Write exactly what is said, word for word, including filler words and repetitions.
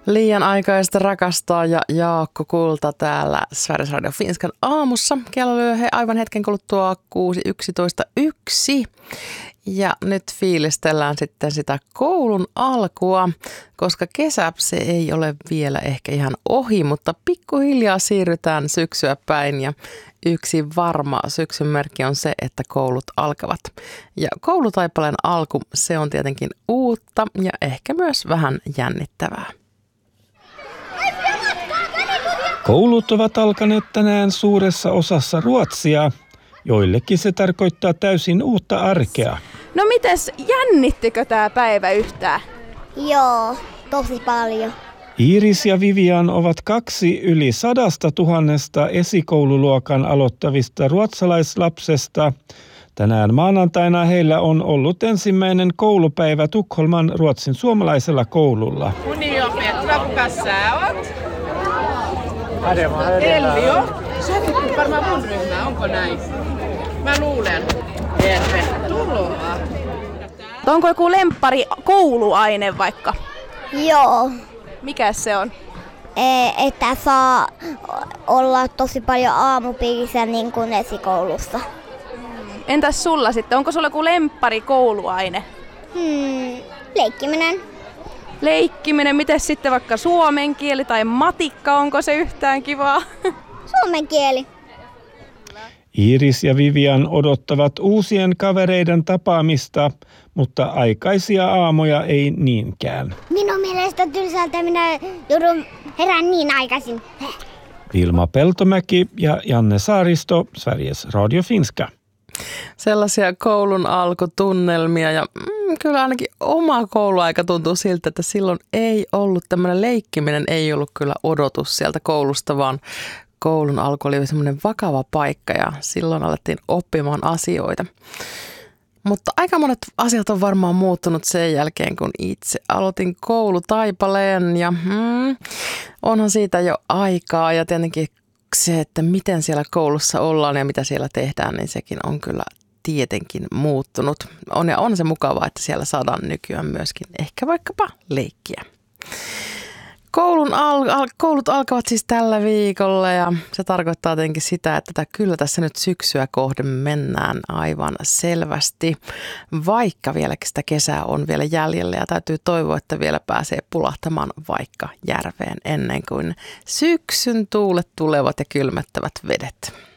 Liian aikaista rakastaa ja Jaakko Kulta täällä Sveriges Radio Finskan aamussa. Kello lyö he aivan hetken kuluttua kuusi yksitoista yksi. Ja nyt fiilistellään sitten sitä koulun alkua, koska kesä se ei ole vielä ehkä ihan ohi, mutta pikkuhiljaa siirrytään syksyä päin ja yksi varma syksyn merkki on se, että koulut alkavat. Ja koulutaipaleen alku, se on tietenkin uutta ja ehkä myös vähän jännittävää. Koulut ovat alkaneet tänään suuressa osassa Ruotsia. Joillekin se tarkoittaa täysin uutta arkea. No mites, jännittikö tää päivä yhtään? Joo, tosi paljon. Iiris ja Vivian ovat kaksi yli sadasta tuhannesta esikoululuokan aloittavista ruotsalaislapsesta. Tänään maanantaina heillä on ollut ensimmäinen koulupäivä Tukholman ruotsin suomalaisella koululla. Uni on Petra, kuka sä oot? Elio. Sä et ole varmaan mun ryhmää, onko näin? Mä luulen. Tervetuloa. Onko joku lemppari kouluaine vaikka? Joo, Mikä se on? e- että saa olla tosi paljon aamupiirissä niin kuin esikoulussa. Entäs sulla sitten? Onko sulla joku lemppari kouluaine? Hmm, leikkiminen. Leikkiminen, miten sitten vaikka suomen kieli tai matikka, onko se yhtään kivaa? Suomen kieli. Iiris ja Vivian odottavat uusien kavereiden tapaamista, mutta aikaisia aamuja ei niinkään. Minun mielestä tylsältä minä joudun herään niin aikaisin. Vilma Peltomäki ja Janne Saaristo, Sveriges Radio Finska. Sellaisia koulun alkutunnelmia ja mm, kyllä ainakin oma kouluaika tuntuu siltä, että silloin ei ollut tämmöinen leikkiminen, ei ollut kyllä odotus sieltä koulusta, vaan koulun alku oli semmoinen vakava paikka ja silloin alettiin oppimaan asioita. Mutta aika monet asiat on varmaan muuttunut sen jälkeen, kun itse aloitin koulutaipaleen ja hmm, onhan siitä jo aikaa ja tietenkin se, että miten siellä koulussa ollaan ja mitä siellä tehdään, niin sekin on kyllä tietenkin muuttunut. On ja on se mukavaa, että siellä saadaan nykyään myöskin ehkä vaikkapa leikkiä. Koulun al- al- koulut alkavat siis tällä viikolla ja se tarkoittaa tietenkin sitä, että tätä, kyllä tässä nyt syksyä kohden mennään aivan selvästi, vaikka vieläkin sitä kesää on vielä jäljellä ja täytyy toivoa, että vielä pääsee pulahtamaan vaikka järveen ennen kuin syksyn tuulet tulevat ja kylmettävät vedet.